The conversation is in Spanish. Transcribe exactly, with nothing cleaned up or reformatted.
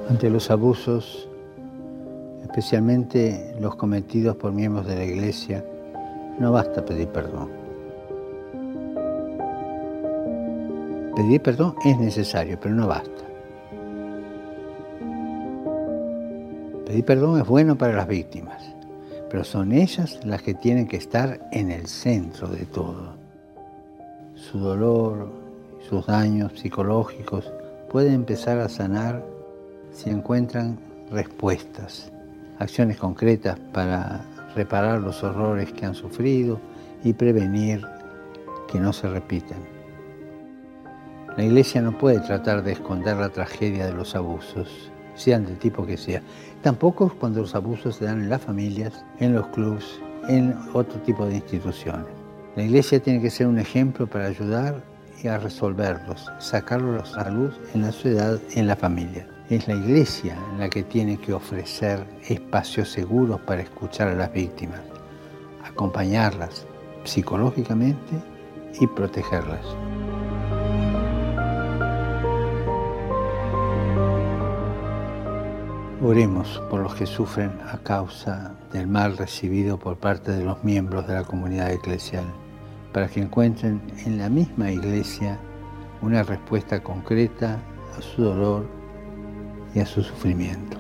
Ante los abusos, especialmente los cometidos por miembros de la Iglesia, no basta pedir perdón. Pedir perdón es necesario, pero no basta. Pedir perdón es bueno para las víctimas, pero son ellas las que tienen que estar en el centro de todo. Su dolor, sus daños psicológicos pueden empezar a sanar si encuentran respuestas, acciones concretas para reparar los horrores que han sufrido y prevenir que no se repitan. La Iglesia no puede tratar de esconder la tragedia de los abusos, sean del tipo que sea. Tampoco cuando los abusos se dan en las familias, en los clubes, en otro tipo de instituciones. La Iglesia tiene que ser un ejemplo para ayudar y a resolverlos, sacarlos a la luz en la sociedad, en la familia. Es la Iglesia la que tiene que ofrecer espacios seguros para escuchar a las víctimas, acompañarlas psicológicamente y protegerlas. Oremos por los que sufren a causa del mal recibido por parte de los miembros de la comunidad eclesial, para que encuentren en la misma Iglesia una respuesta concreta a su dolor y a su sufrimiento.